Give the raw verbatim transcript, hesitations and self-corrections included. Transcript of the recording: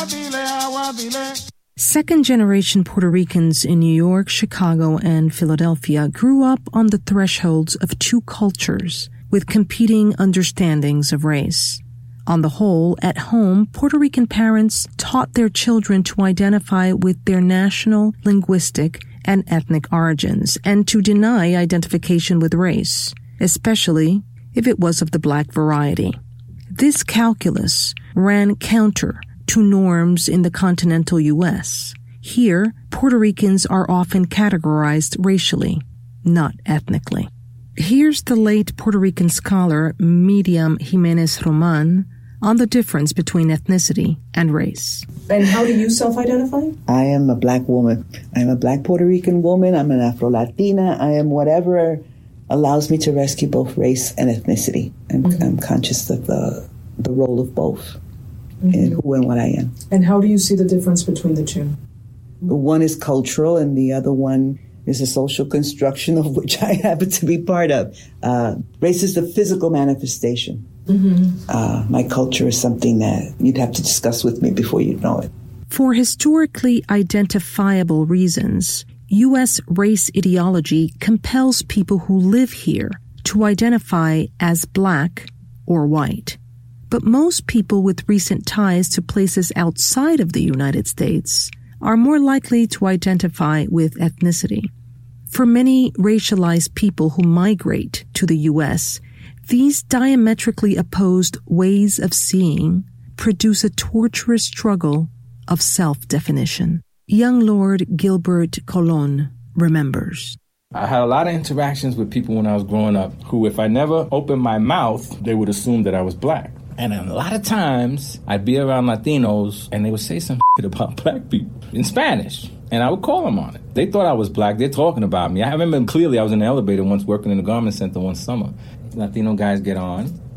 Second-generation Puerto Ricans in New York, Chicago, and Philadelphia grew up on the thresholds of two cultures with competing understandings of race. On the whole, at home, Puerto Rican parents taught their children to identify with their national, linguistic, and ethnic origins and to deny identification with race, especially if it was of the black variety. This calculus ran counter to norms in the continental U S. Here, Puerto Ricans are often categorized racially, not ethnically. Here's the late Puerto Rican scholar Miriam Jimenez Roman on the difference between ethnicity and race. And how do you self-identify? I am a black woman. I'm a black Puerto Rican woman. I'm an Afro-Latina. I am whatever allows me to rescue both race and ethnicity. I'm, mm-hmm. I'm conscious of the, the role of both mm-hmm. in who and what I am. And how do you see the difference between the two? One is cultural and the other one is a social construction of which I happen to be part of. Uh, race is the physical manifestation. Mm-hmm. Uh, my culture is something that you'd have to discuss with me before you'd know it. For historically identifiable reasons, U S race ideology compels people who live here to identify as black or white. But most people with recent ties to places outside of the United States are more likely to identify with ethnicity. For many racialized people who migrate to the U S, these diametrically opposed ways of seeing produce a torturous struggle of self-definition. Young Lord Gilbert Colon remembers. I had a lot of interactions with people when I was growing up who, if I never opened my mouth, they would assume that I was black. And a lot of times, I'd be around Latinos, and they would say some shit about black people in Spanish. And I would call them on it. They thought I was black. They're talking about me. I remember clearly I was in the elevator once working in the garment center one summer. Latino guys get on,